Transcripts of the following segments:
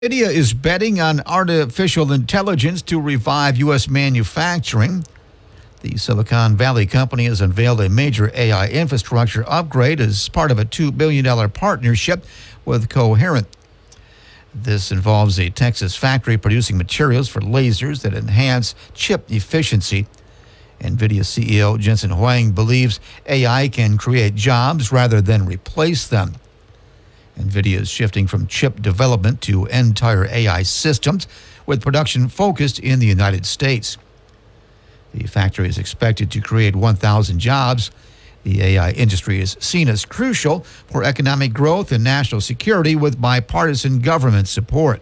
NVIDIA is betting on artificial intelligence to revive U.S. manufacturing. The Silicon Valley company has unveiled a major AI infrastructure upgrade as part of a $2 billion partnership with Coherent. This involves a Texas factory producing materials for lasers that enhance chip efficiency. NVIDIA CEO Jensen Huang believes AI can create jobs rather than replace them. NVIDIA is shifting from chip development to entire AI systems, with production focused in the United States. The factory is expected to create 1,000 jobs. The AI industry is seen as crucial for economic growth and national security, with bipartisan government support.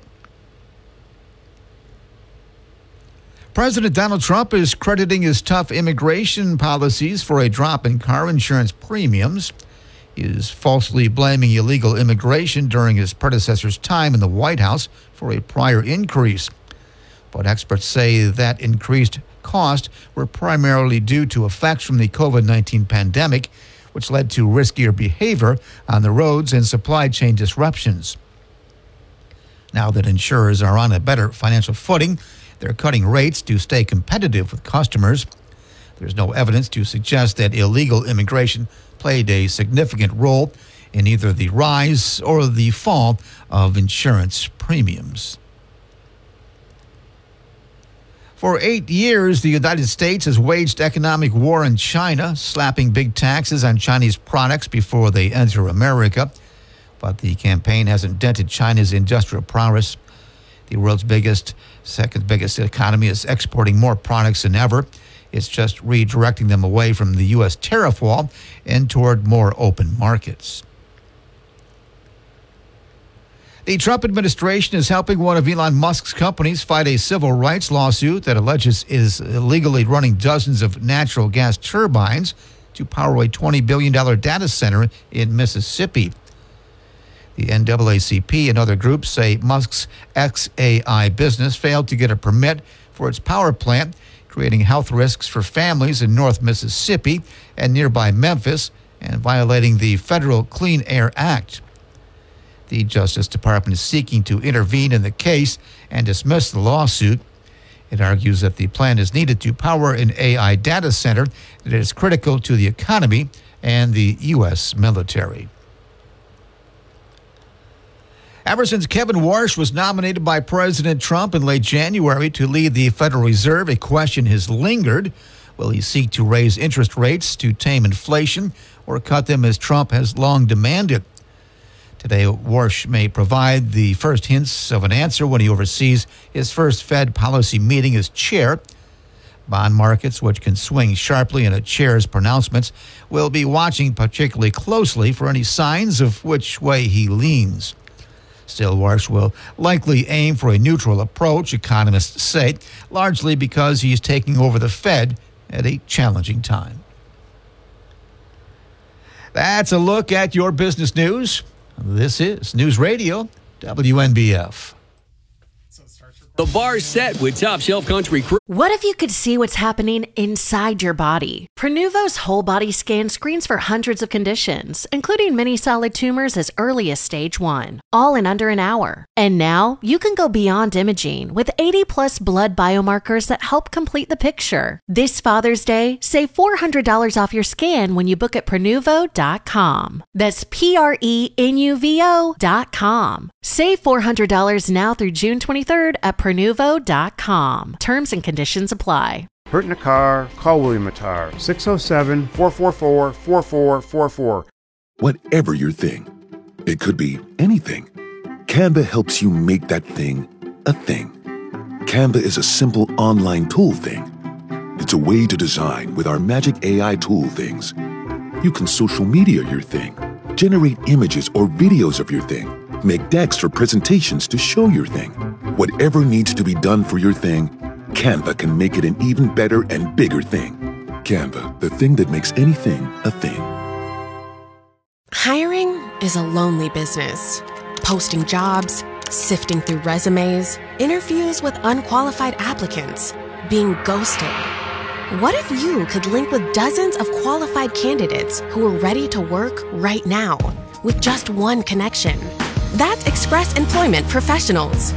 President Donald Trump is crediting his tough immigration policies for a drop in car insurance premiums. He is falsely blaming illegal immigration during his predecessor's time in the White House for a prior increase. But experts say that increased costs were primarily due to effects from the COVID-19 pandemic, which led to riskier behavior on the roads and supply chain disruptions. Now that insurers are on a better financial footing, they're cutting rates to stay competitive with customers. There's no evidence to suggest that illegal immigration played a significant role in either the rise or the fall of insurance premiums. For 8 years, the United States has waged economic war on China, slapping big taxes on Chinese products before they enter America. But the campaign hasn't dented China's industrial prowess. The world's second biggest economy is exporting more products than ever. It's just redirecting them away from the U.S. tariff wall and toward more open markets. The Trump administration is helping one of Elon Musk's companies fight a civil rights lawsuit that alleges it is illegally running dozens of natural gas turbines to power a $20 billion data center in Mississippi. The NAACP and other groups say Musk's XAI business failed to get a permit for its power plant, creating health risks for families in North Mississippi and nearby Memphis, and violating the Federal Clean Air Act. The Justice Department is seeking to intervene in the case and dismiss the lawsuit. It argues that the plant is needed to power an AI data center that is critical to the economy and the U.S. military. Ever since Kevin Warsh was nominated by President Trump in late January to lead the Federal Reserve, a question has lingered. Will he seek to raise interest rates to tame inflation or cut them as Trump has long demanded? Today, Warsh may provide the first hints of an answer when he oversees his first Fed policy meeting as chair. Bond markets, which can swing sharply in a chair's pronouncements, will be watching particularly closely for any signs of which way he leans. Still, Warsh will likely aim for a neutral approach, economists say, largely because he is taking over the Fed at a challenging time. That's a look at your business news. This is News Radio WNBF. The bar's set with Top Shelf Country Crew. What if you could see what's happening inside your body? Prenuvo's whole body scan screens for hundreds of conditions, including many solid tumors as early as stage 1, all in under an hour. And now you can go beyond imaging with 80+ blood biomarkers that help complete the picture. This Father's Day, save $400 off your scan when you book at Prenuvo.com. That's Prenuvo.com. Save $400 now through June 23rd at Prenuvo.com. Terms and conditions apply. Hurt in a car? Call William Attar. 607-444-4444. Whatever your thing, it could be anything. Canva helps you make that thing a thing. Canva is a simple online tool thing. It's a way to design with our magic AI tool things. You can social media your thing, generate images or videos of your thing, make decks or presentations to show your thing. Whatever needs to be done for your thing, Canva can make it an even better and bigger thing. Canva, the thing that makes anything a thing. Hiring is a lonely business. Posting jobs, sifting through resumes, interviews with unqualified applicants, being ghosted. What if you could link with dozens of qualified candidates who are ready to work right now with just one connection? That's Express Employment Professionals.